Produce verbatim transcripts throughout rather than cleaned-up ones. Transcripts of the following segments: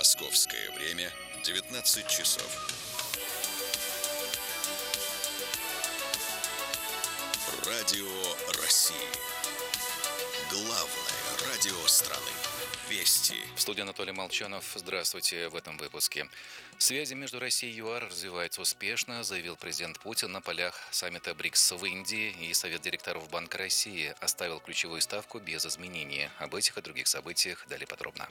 Московское время девятнадцать часов. Радио России. Главное радио страны. Вести. В студии Анатолий Молчанов. Здравствуйте в этом выпуске. Связи между Россией и ЮАР развиваются успешно, заявил президент Путин на полях саммита БРИКС в Индии, и Совет директоров Банка России оставил ключевую ставку без изменений. Об этих и других событиях далее подробно.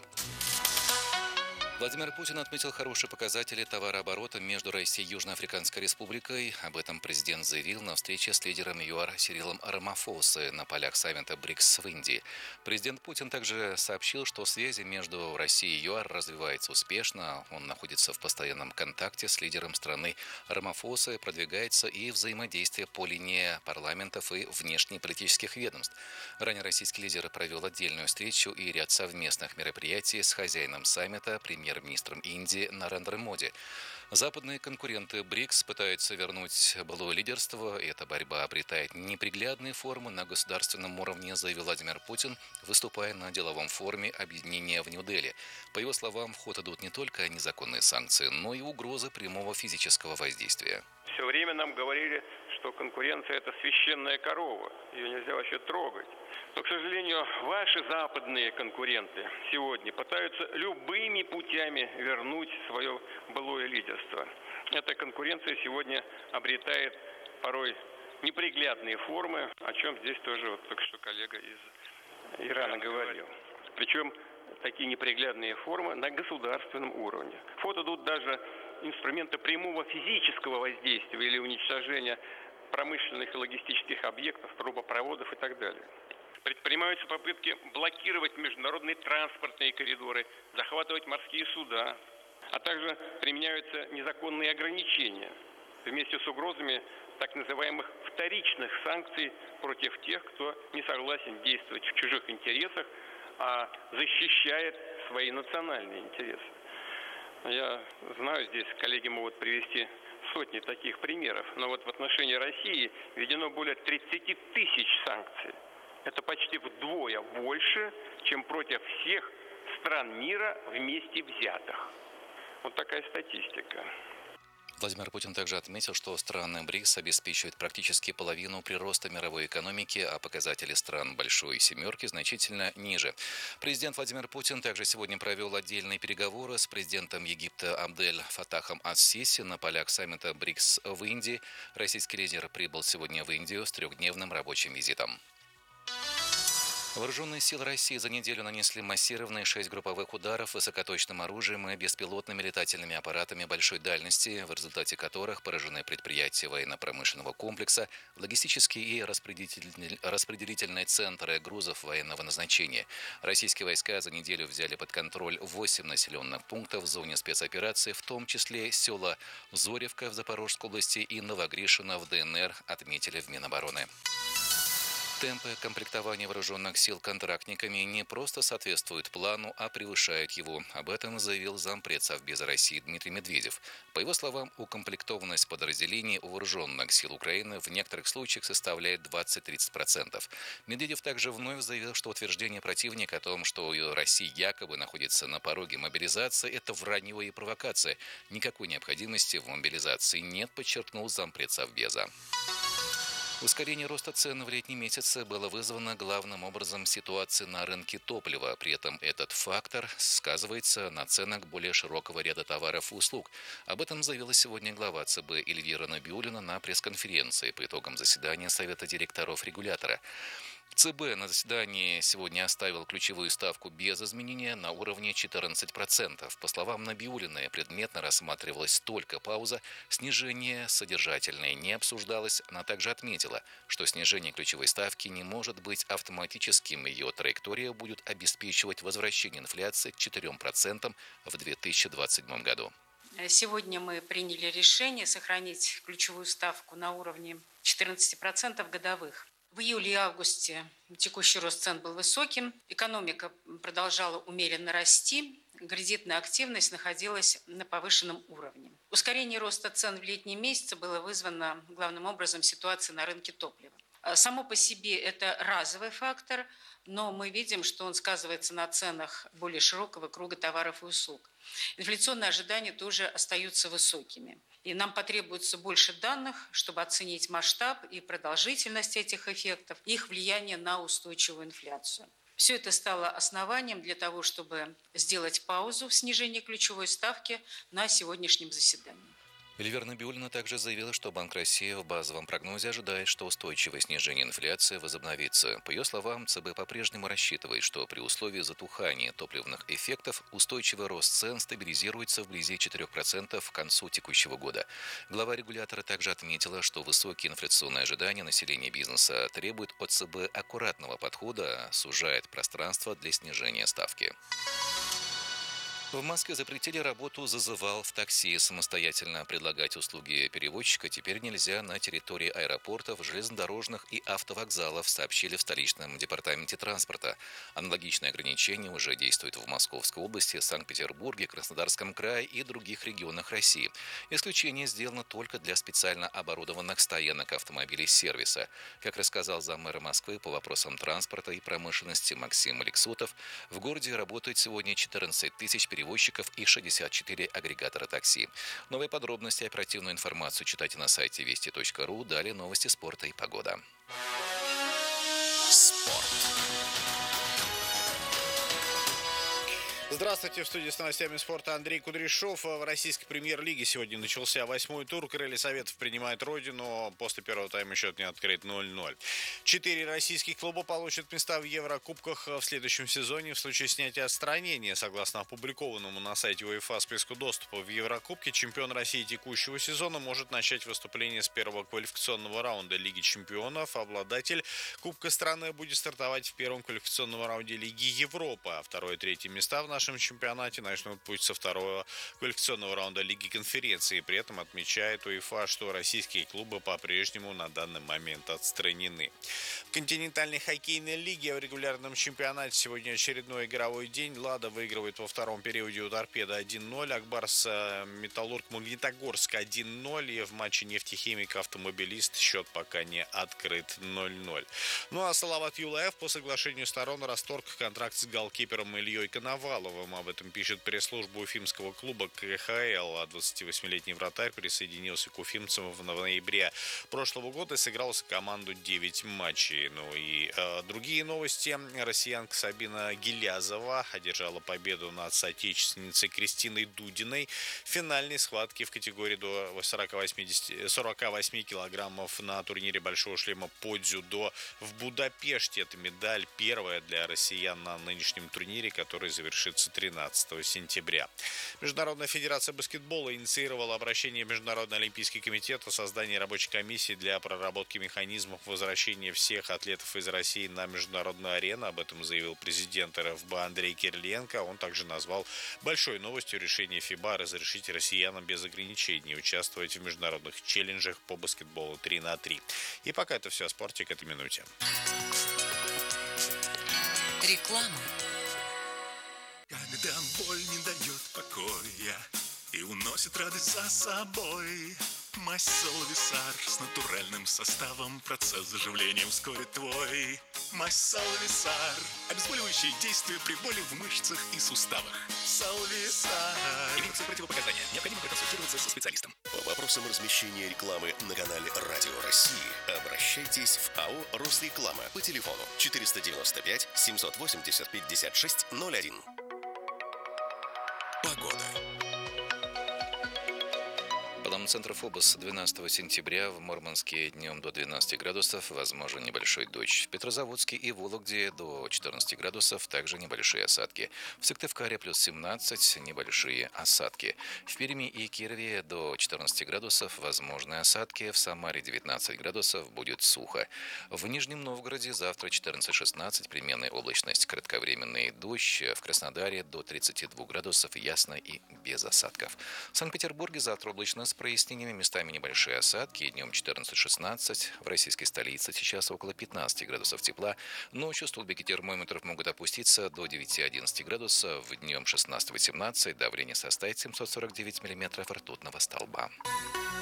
Владимир Путин отметил хорошие показатели товарооборота между Россией и Южноафриканской Республикой. Об этом президент заявил на встрече с лидером ЮАР Сирилом Рамафосой на полях саммита БРИКС в Индии. Президент Путин также сообщил, что связи между Россией и ЮАР развиваются успешно. Он находится в постоянном контакте с лидером страны Рамафосой, продвигается и взаимодействие по линии парламентов и внешнеполитических ведомств. Ранее российский лидер провел отдельную встречу и ряд совместных мероприятий с хозяином саммита, премьер премьер-министром Индии Нарендра Моди. Западные конкуренты БРИКС пытаются вернуть былое лидерство. Эта борьба обретает неприглядные формы на государственном уровне, заявил Владимир Путин, выступая на деловом форуме объединения в Нью-Дели. По его словам, в ход идут не только незаконные санкции, но и угрозы прямого физического воздействия. Все время нам говорили, что конкуренция – это священная корова, ее нельзя вообще трогать. Но, к сожалению, ваши западные конкуренты сегодня пытаются любыми путями вернуть свое былое лидерство. Эта конкуренция сегодня обретает порой неприглядные формы, о чем здесь тоже вот только что коллега из Ирана говорил. Причем такие неприглядные формы на государственном уровне. В ход идут даже инструменты прямого физического воздействия или уничтожения промышленных и логистических объектов, трубопроводов и так далее. Предпринимаются попытки блокировать международные транспортные коридоры, захватывать морские суда, а также применяются незаконные ограничения вместе с угрозами так называемых вторичных санкций против тех, кто не согласен действовать в чужих интересах, а защищает свои национальные интересы. Я знаю, здесь коллеги могут привести сотни таких примеров, но вот в отношении России введено более тридцати тысяч санкций. Это почти вдвое больше, чем против всех стран мира вместе взятых. Вот такая статистика. Владимир Путин также отметил, что страны БРИКС обеспечивают практически половину прироста мировой экономики, а показатели стран Большой Семерки значительно ниже. Президент Владимир Путин также сегодня провел отдельные переговоры с президентом Египта Абдель Фатахом ас-Сиси на полях саммита БРИКС в Индии. Российский лидер прибыл сегодня в Индию с трехдневным рабочим визитом. Вооруженные силы России за неделю нанесли массированные шесть групповых ударов высокоточным оружием и беспилотными летательными аппаратами большой дальности, в результате которых поражены предприятия военно-промышленного комплекса, логистические и распределительные, распределительные центры грузов военного назначения. Российские войска за неделю взяли под контроль восемь населенных пунктов в зоне спецоперации, в том числе села Зоревка в Запорожской области и Новогришино в ДНР, отметили в Минобороны. Темпы комплектования вооруженных сил контрактниками не просто соответствуют плану, а превышают его. Об этом заявил зампред Совбеза России Дмитрий Медведев. По его словам, укомплектованность подразделений вооруженных сил Украины в некоторых случаях составляет двадцать-тридцать процентов. Медведев также вновь заявил, что утверждение противника о том, что Россия якобы находится на пороге мобилизации, это вранье и провокация. Никакой необходимости в мобилизации нет, подчеркнул зампред Совбеза. Ускорение роста цен в летние месяцы было вызвано главным образом ситуацией на рынке топлива. При этом этот фактор сказывается на ценах более широкого ряда товаров и услуг. Об этом заявила сегодня глава ЦБ Эльвира Набиуллина на пресс-конференции по итогам заседания Совета директоров регулятора. ЦБ на заседании сегодня оставил ключевую ставку без изменения на уровне четырнадцать процентов. По словам Набиуллиной, предметно рассматривалась только пауза, снижение содержательное не обсуждалось. Она также отметила, что снижение ключевой ставки не может быть автоматическим. Ее траектория будет обеспечивать возвращение инфляции к четырем процентам в две тысячи двадцать седьмом году. Сегодня мы приняли решение сохранить ключевую ставку на уровне четырнадцати процентов годовых. В июле и августе текущий рост цен был высоким, экономика продолжала умеренно расти, кредитная активность находилась на повышенном уровне. Ускорение роста цен в летние месяцы было вызвано главным образом ситуацией на рынке топлива. Само по себе это разовый фактор, но мы видим, что он сказывается на ценах более широкого круга товаров и услуг. Инфляционные ожидания тоже остаются высокими. И нам потребуется больше данных, чтобы оценить масштаб и продолжительность этих эффектов, их влияние на устойчивую инфляцию. Все это стало основанием для того, чтобы сделать паузу в снижении ключевой ставки на сегодняшнем заседании. Эльвира Набиуллина также заявила, что Банк России в базовом прогнозе ожидает, что устойчивое снижение инфляции возобновится. По ее словам, ЦБ по-прежнему рассчитывает, что при условии затухания топливных эффектов устойчивый рост цен стабилизируется вблизи четырёх процентов к концу текущего года. Глава регулятора также отметила, что высокие инфляционные ожидания населения и бизнеса требуют от ЦБ аккуратного подхода, сужает пространство для снижения ставки. В Москве запретили работу зазывал в такси. Самостоятельно предлагать услуги перевозчика теперь нельзя на территории аэропортов, железнодорожных и автовокзалов, сообщили в столичном департаменте транспорта. Аналогичные ограничения уже действуют в Московской области, Санкт-Петербурге, Краснодарском крае и других регионах России. Исключение сделано только для специально оборудованных стоянок автомобилей сервиса. Как рассказал заммэра Москвы по вопросам транспорта и промышленности Максим Алексутов, в городе работает сегодня четырнадцать тысяч перевозчиков перевозчиков и шестьдесят четыре агрегатора такси. Новые подробности и оперативную информацию читайте на сайте вести точка ру. Далее новости спорта и погода. Спорт. Здравствуйте, в студии с новостями спорта Андрей Кудряшов. В российской премьер-лиге сегодня начался восьмой тур. Крылья Советов принимают родину. После первого тайма счет не открыт ноль ноль. Четыре российских клуба получат места в Еврокубках в следующем сезоне в случае снятия отстранения. Согласно опубликованному на сайте УЕФА списку доступа в Еврокубке, чемпион России текущего сезона может начать выступление с первого квалификационного раунда Лиги чемпионов. Обладатель Кубка страны будет стартовать в первом квалификационном раунде Лиги Европы. А второе и третье места в нашем чемпионате начнут путь со второго квалификационного раунда Лиги конференции. При этом отмечает УЕФА, что российские клубы по-прежнему на данный момент отстранены. В континентальной хоккейной лиге в регулярном чемпионате сегодня очередной игровой день. «Лада» выигрывает во втором периоде у «Торпедо» один ноль, «Акбарс» «Металлург» Магнитогорск один ноль. И в матче «Нефтехимик» «Автомобилист» счет пока не открыт ноль ноль. Ну а Салават Юлаев по соглашению сторон расторг контракт с голкипером Ильей Коноваловым. Об этом пишет пресс-служба уфимского клуба ка ха эл. А двадцативосьмилетний вратарь присоединился к уфимцам в ноябре прошлого года и сыграл за команду девять матчей. Ну и э, другие новости. Россиянка Сабина Гилязова одержала победу над соотечественницей Кристиной Дудиной в финальной схватке в категории до сорока восьми килограммов на турнире «Большого шлема» по дзюдо в Будапеште. Это медаль первая для россиян на нынешнем турнире, который завершится тринадцатого сентября. Международная федерация баскетбола инициировала обращение в Международный олимпийский комитет о создании рабочей комиссии для проработки механизмов возвращения всех атлетов из России на международную арену. Об этом заявил президент эр эф бэ Андрей Кириленко. Он также назвал большой новостью решение ФИБА разрешить россиянам без ограничений участвовать в международных челленджах по баскетболу три на три. И пока это все о спорте к этой минуте. Реклама. Когда боль не дает покоя и уносит радость за собой, мазь Салвисар с натуральным составом процесс заживления ускорит твой. Мазь Салвисар. Обезболивающее действие при боли в мышцах и суставах. Салвисар. Имеются противопоказания. Необходимо проконсультироваться со специалистом. По вопросам размещения рекламы на канале Радио России обращайтесь в АО «Росреклама» по телефону четыреста девяносто пять семьсот восемьдесят пятьдесят шесть ноль один. Погода. По данным Центра ФОБОС, двенадцатого сентября в Мурманске днем до двенадцати градусов, возможен небольшой дождь. В Петрозаводске и Вологде до четырнадцати градусов, также небольшие осадки. В Сыктывкаре плюс семнадцать, небольшие осадки. В Перми и Кирове до четырнадцати градусов, возможны осадки. В Самаре девятнадцать градусов, будет сухо. В Нижнем Новгороде завтра четырнадцать-шестнадцать, переменная облачность, кратковременный дождь. В Краснодаре до тридцати двух градусов, ясно и без осадков. В Санкт-Петербурге завтра облачно с прояснениями, местами небольшие осадки, днем четырнадцать-шестнадцать, в российской столице сейчас около пятнадцати градусов тепла, ночью столбики термометров могут опуститься до девяти-одиннадцати градусов, днем шестнадцать-восемнадцать, давление составит семьсот сорок девять миллиметров ртутного столба.